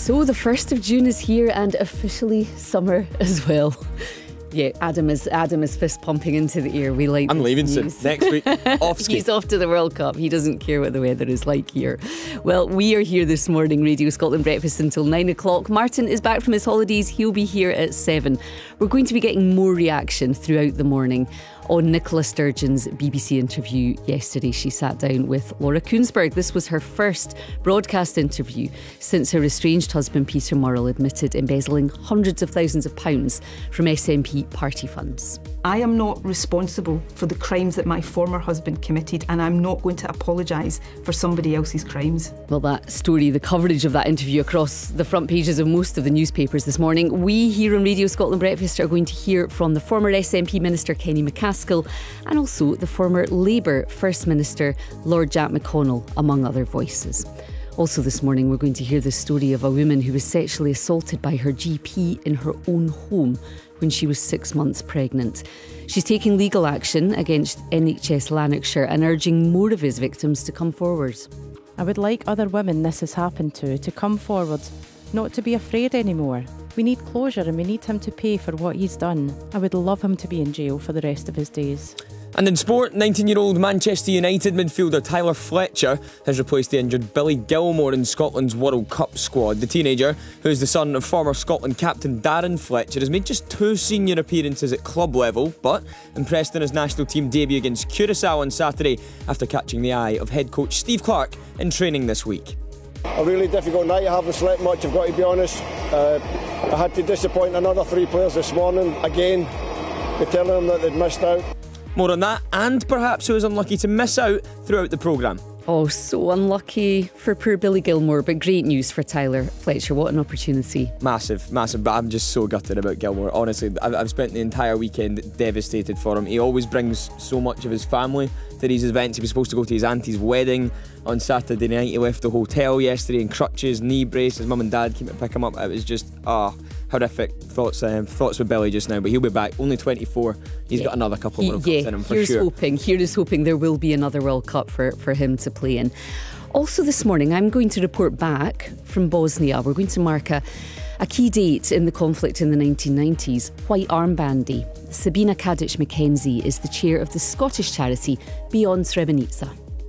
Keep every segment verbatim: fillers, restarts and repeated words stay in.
So the first of June is here and officially summer as well. Yeah, Adam is Adam is fist pumping into the ear. We like. I'm leaving soon. Next week, off ski. He's off to the World Cup. He doesn't care what the weather is like here. Well, we are here this morning, Radio Scotland Breakfast until nine o'clock. Martin is back from his holidays. He'll be here at seven. We're going to be getting more reaction throughout the morning on Nicola Sturgeon's B B C interview yesterday. She sat down with Laura Kuenssberg. This was her first broadcast interview since her estranged husband Peter Murrell admitted embezzling hundreds of thousands of pounds from S N P party funds. I am not responsible for the crimes that my former husband committed, and I'm not going to apologise for somebody else's crimes. Well, that story, the coverage of that interview across the front pages of most of the newspapers this morning. We here on Radio Scotland Breakfast are going to hear from the former S N P Minister Kenny McCaskill and also the former Labour First Minister Lord Jack McConnell, among other voices. Also this morning we're going to hear the story of a woman who was sexually assaulted by her G P in her own home when she was six months pregnant. She's taking legal action against N H S Lanarkshire and urging more of his victims to come forward. I would like other women this has happened to to come forward, not to be afraid anymore. We need closure and we need him to pay for what he's done. I would love him to be in jail for the rest of his days. And in sport, nineteen-year-old Manchester United midfielder Tyler Fletcher has replaced the injured Billy Gilmour in Scotland's World Cup squad. The teenager, who is the son of former Scotland captain Darren Fletcher, has made just two senior appearances at club level, but impressed in his national team debut against Curaçao on Saturday after catching the eye of head coach Steve Clarke in training this week. A really difficult night. I haven't slept much, I've got to be honest. Uh, I had to disappoint another three players this morning again, by telling them that they'd missed out. More on that, and perhaps who was unlucky to miss out throughout the programme. Oh, so unlucky for poor Billy Gilmour, but great news for Tyler Fletcher. What an opportunity. Massive, massive, but I'm just so gutted about Gilmour. Honestly, I've, I've spent the entire weekend devastated for him. He always brings so much of his family to these events. He was supposed to go to his auntie's wedding on Saturday night. He left the hotel yesterday in crutches, knee brace. His mum and dad came to pick him up. It was just, ah, oh, horrific thoughts um, thoughts with Billy just now, but he'll be back. Only twenty-four. He's yeah. got another couple of World yeah, Cups in him for here's sure. Hoping, here is hoping there will be another World Cup for, for him to play in. Also this morning, I'm going to report back from Bosnia. We're going to mark a, a key date in the conflict in the nineteen nineties, White Armband Day. Sabina Kadic-McKenzie is the chair of the Scottish charity Beyond Srebrenica.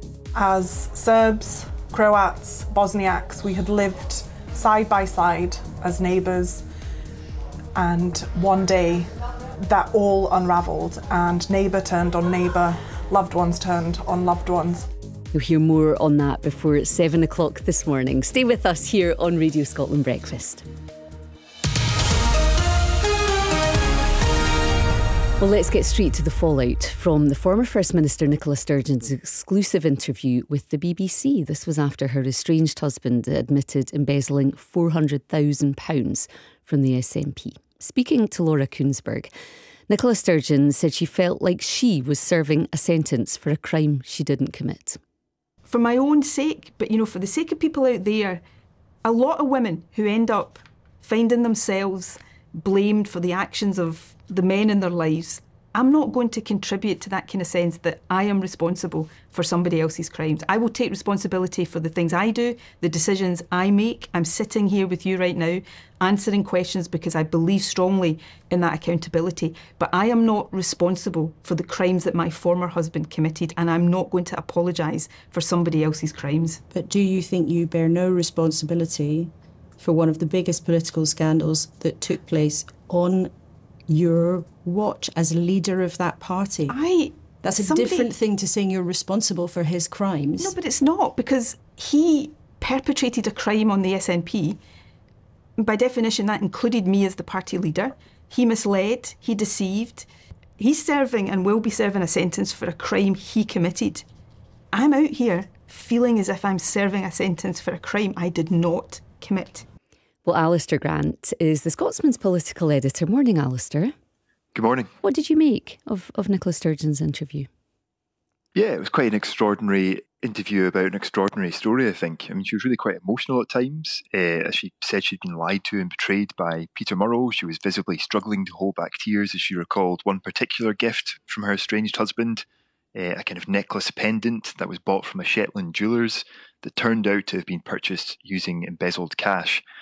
As Serbs, Croats, Bosniaks, we had lived side by side as neighbours, and one day that all unravelled and neighbour turned on neighbour, loved ones turned on loved ones. You'll hear more on that before it's seven o'clock this morning. Stay with us here on Radio Scotland Breakfast. Well, let's get straight to the fallout from the former First Minister Nicola Sturgeon's exclusive interview with the B B C. This was after her estranged husband admitted embezzling four hundred thousand pounds from the S N P. Speaking to Laura Kuenssberg, Nicola Sturgeon said she felt like she was serving a sentence for a crime she didn't commit. For my own sake, but you know, for the sake of people out there, a lot of women who end up finding themselves blamed for the actions of the men in their lives, I'm not going to contribute to that kind of sense that I am responsible for somebody else's crimes. I will take responsibility for the things I do, the decisions I make. I'm sitting here with you right now answering questions because I believe strongly in that accountability. But I am not responsible for the crimes that my former husband committed, and I'm not going to apologise for somebody else's crimes. But do you think you bear no responsibility for one of the biggest political scandals that took place on your watch as leader of that party? I... That's a somebody, different thing to saying you're responsible for his crimes. No, but it's not, because he perpetrated a crime on the S N P. By definition, that included me as the party leader. He misled, he deceived. He's serving and will be serving a sentence for a crime he committed. I'm out here feeling as if I'm serving a sentence for a crime I did not commit. Well, Alistair Grant is the Scotsman's political editor. Morning, Alistair. Good morning. What did you make of, of Nicola Sturgeon's interview? Yeah, it was quite an extraordinary interview about an extraordinary story, I think. I mean, she was really quite emotional at times. Uh, as she said, she'd been lied to and betrayed by Peter Murrell. She was visibly struggling to hold back tears as she recalled one particular gift from her estranged husband, uh, a kind of necklace pendant that was bought from a Shetland jewellers that turned out to have been purchased using embezzled cash.